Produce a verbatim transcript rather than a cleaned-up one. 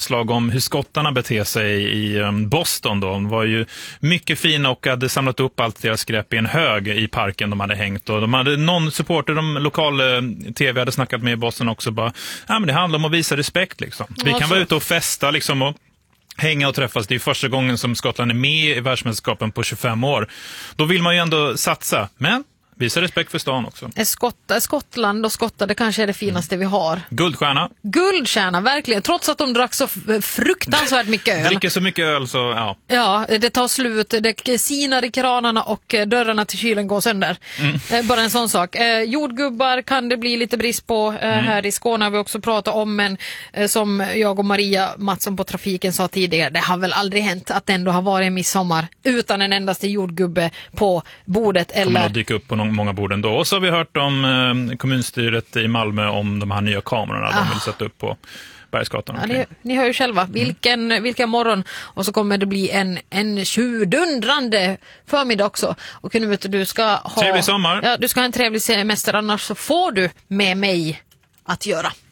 inslag om hur skottarna beter sig i Boston då. De var ju mycket fina och hade samlat upp allt deras skräp i en hög i parken de hade hängt. Och de hade någon supporter, de lokala tv hade snackat med i Boston också, bara, ja men det handlar om att visa respekt liksom. Vi kan vara ute och festa liksom och hänga och träffas. Det är första gången som Skottland är med i världsmästerskapen på tjugofem år. Då vill man ju ändå satsa, men visa respekt för stan också. Skott, Skottland och skottar, det kanske är det finaste vi har. Guldstjärna. Guldstjärna, verkligen. Trots att de drack så fruktansvärt mycket öl. Dricker så mycket öl så, ja. Ja, det tar slut. Det sinar i kranarna och dörrarna till kylen går sönder. Mm. Bara en sån sak. Eh, jordgubbar kan det bli lite brist på. Eh, mm. Här i Skåne har vi också pratat om, men eh, som jag och Maria Mattsson på trafiken sa tidigare, det har väl aldrig hänt att det ändå har varit en midsommar utan en endaste jordgubbe på bordet. Eller... Kommer att dyka upp på någon många bord ändå. Och så har vi hört om eh, kommunstyret i Malmö om de här nya kamerorna ah. de vill sätta upp på Bergsgatan. Ja, ni, ni hör ju själva vilken, mm. vilken morgon, och så kommer det bli en, en tjudundrande förmiddag också. Och nu vet du, du ska ha trevlig sommar. Ja, du ska ha en trevlig semester, annars så får du med mig att göra.